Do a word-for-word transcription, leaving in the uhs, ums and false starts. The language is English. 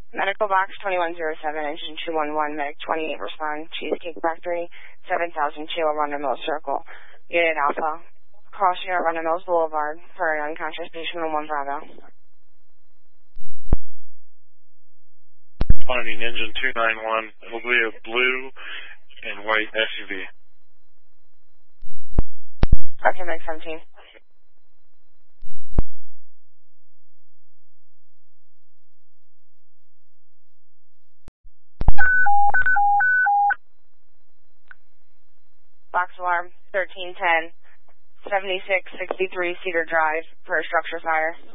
Medical box twenty-one oh seven, engine two one one, medic twenty-eight, respond, Cheesecake Factory, seven thousand two, Arundel Mills Circle. Unit Alpha, cross unit Arundel Mills Boulevard for an unconscious patient on one Bravo. Finding engine two nine one, it'll be a blue and white S U V. Okay, medic seventeen. Box alarm thirteen ten, seventy-six sixty-three Cedar Drive for a structure fire.